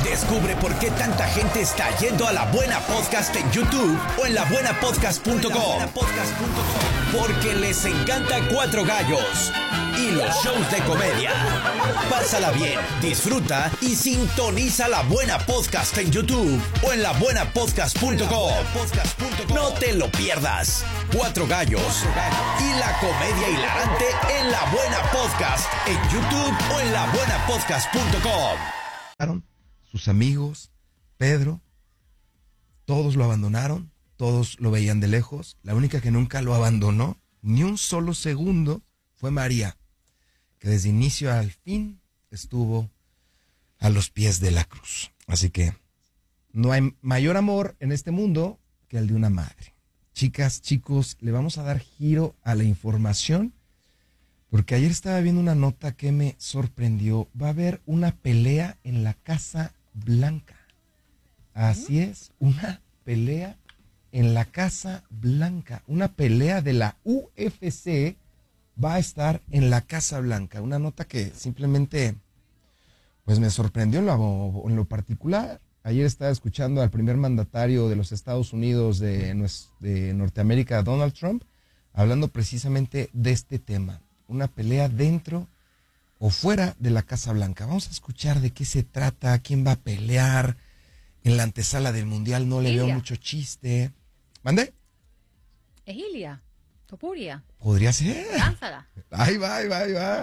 Descubre por qué tanta gente está yendo a La Buena Podcast en YouTube o en labuenapodcast.com. Porque les encanta Cuatro Gallos y los shows de comedia. Pásala bien, disfruta y sintoniza La Buena Podcast en YouTube o en labuenapodcast.com. No te lo pierdas. Cuatro Gallos y la comedia hilarante en La Buena Podcast en YouTube o en labuenapodcast.com. Sus amigos, Pedro, todos lo abandonaron, todos lo veían de lejos. La única que nunca lo abandonó, ni un solo segundo, fue María, que desde inicio al fin estuvo a los pies de la cruz. Así que no hay mayor amor en este mundo que el de una madre. Chicas, chicos, le vamos a dar giro a la información, porque ayer estaba viendo una nota que me sorprendió. Va a haber una pelea en la Casa Blanca. Así es, una pelea en la Casa Blanca. Una pelea de la UFC va a estar en la Casa Blanca. Una nota que simplemente pues me sorprendió en lo particular. Ayer estaba escuchando al primer mandatario de los Estados Unidos de Norteamérica, Donald Trump, hablando precisamente de este tema. Una pelea dentro o fuera de la Casa Blanca. Vamos a escuchar de qué se trata, quién va a pelear. En la antesala del Mundial no le veo mucho chiste. ¿Mande? Es Ilia, Topuria. Podría ser. Lánzala. Ahí va.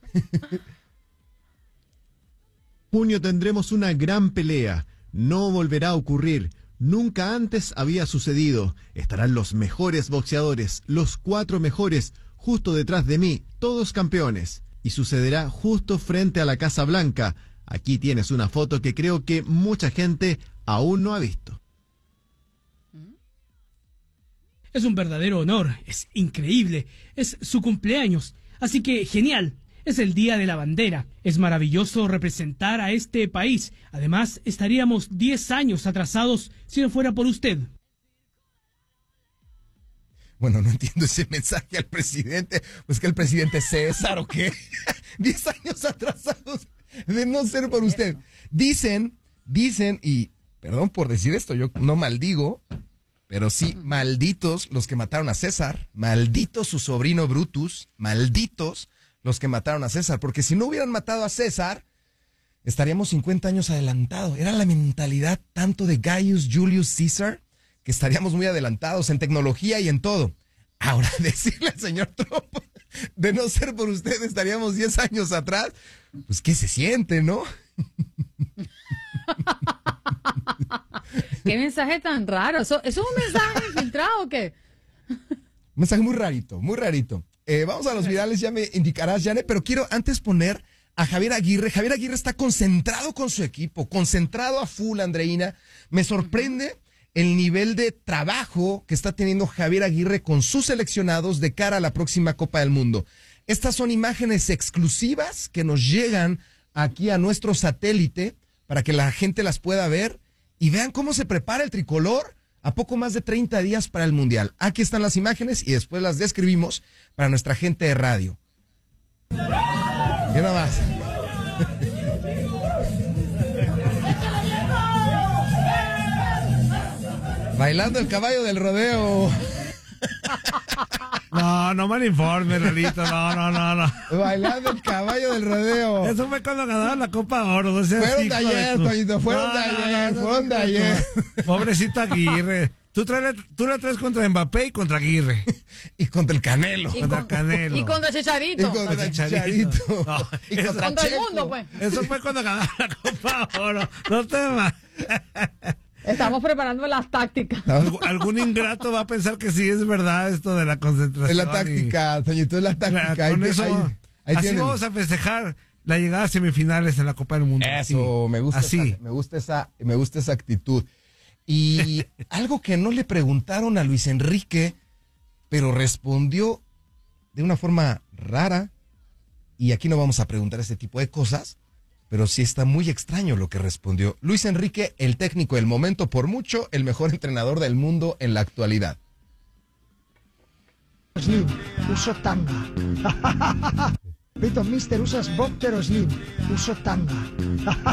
Junio tendremos una gran pelea. No volverá a ocurrir. Nunca antes había sucedido. Estarán los mejores boxeadores, los 4 mejores, justo detrás de mí, todos campeones. Y sucederá justo frente a la Casa Blanca. Aquí tienes una foto que creo que mucha gente aún no ha visto. Es un verdadero honor, es increíble, es su cumpleaños, así que genial, es el Día de la Bandera, es maravilloso representar a este país, además estaríamos 10 años atrasados si no fuera por usted. Bueno, no entiendo ese mensaje al presidente, pues que el presidente es César o qué, 10 años atrasados de no ser por usted. Dicen, y perdón por decir esto, yo no maldigo, pero sí, malditos los que mataron a César, maldito su sobrino Brutus, malditos los que mataron a César, porque si no hubieran matado a César, estaríamos 50 años adelantados. Era la mentalidad tanto de Gaius Julius Caesar, que estaríamos muy adelantados en tecnología y en todo. Ahora, decirle al señor Trump, de no ser por usted, estaríamos 10 años atrás, pues ¿qué se siente, no? ¿Qué mensaje tan raro? ¿Eso es un mensaje infiltrado o qué? Un mensaje muy rarito, muy rarito. Vamos a los virales, ya me indicarás, Yane, pero quiero antes poner a Javier Aguirre. Javier Aguirre está concentrado con su equipo, concentrado a full, Andreina. Me sorprende el nivel de trabajo que está teniendo Javier Aguirre con sus seleccionados de cara a la próxima Copa del Mundo. Estas son imágenes exclusivas que nos llegan aquí a nuestro satélite para que la gente las pueda ver y vean cómo se prepara el tricolor a poco más de 30 días para el Mundial. Aquí están las imágenes y después las describimos para nuestra gente de radio. Mira más. Bailando el caballo del rodeo. No mal informe, Ralito, no. Bailando el caballo del rodeo. Eso fue cuando ganaron la Copa Oro. No seas fueron de hijo ayer, Toñito, fueron de ayer. Pobrecito Aguirre. Tú la traes contra Mbappé y contra Aguirre. Y contra el Canelo. Canelo. Y contra Chicharito. Y contra Chicharito. No, y contra el mundo, pues. Eso fue cuando ganaron la Copa Oro. No te más. Estamos preparando las tácticas. Algún ingrato va a pensar que sí es verdad esto de la concentración. Es la táctica, Toñito, es la táctica. Con eso, ahí así vamos a festejar la llegada a semifinales en la Copa del Mundo. Eso, me gusta. Así. Me gusta esa actitud. Y algo que no le preguntaron a Luis Enrique, pero respondió de una forma rara, y aquí no vamos a preguntar este tipo de cosas, pero sí está muy extraño lo que respondió. Luis Enrique, el técnico del momento, por mucho, el mejor entrenador del mundo en la actualidad. Slim, uso tanga. Pito, mister, usas boxer o slim, uso tanga.